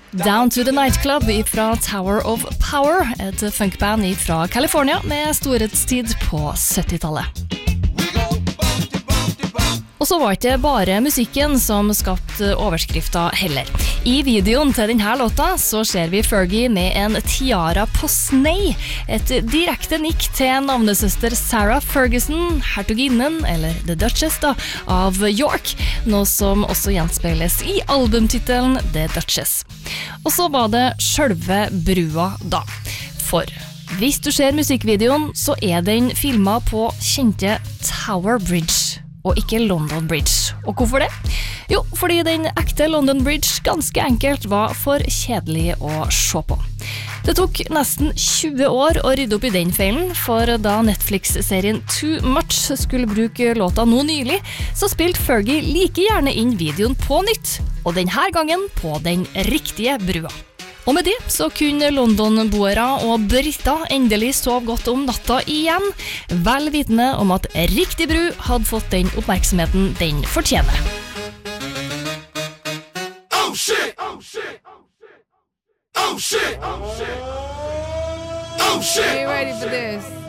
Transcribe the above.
Down to the Nightclub fra Tower of Power, et funkband fra California med storhetstid på 70-tallet. Og så var ikke bare musikken som skapte overskrifter heller. I videoen til denne låta så ser vi Fergie med en tiara på snei, et direkte nikk til navnesøster Sarah Ferguson, hertuginnen, eller The Duchess da, av York, noe som også gjenspeiles i albumtitelen The Duchess. Og så var det selve brua da, for hvis du ser musikkvideoen så den filmet på kjente Tower Bridge, og ikke London Bridge. Og hvorfor det? Jo, fordi den ekte London Bridge ganske enkelt var for kjedelig å se på. Det tok nesten 20 år å rydde opp i den feilen, for da Netflix-serien Too Much skulle bruke låta nå nylig, så spilte Fergie like gjerne inn videoen på nytt, og denne gangen på den riktige brua. Og med det så kunne London-boere og britter endelig sove godt om natta igjen, vel vitende om at riktig bru hadde fått den oppmerksomheten den fortjener. Oh shit! Oh shit! Oh shit! Oh shit! Oh shit! Are you ready for this?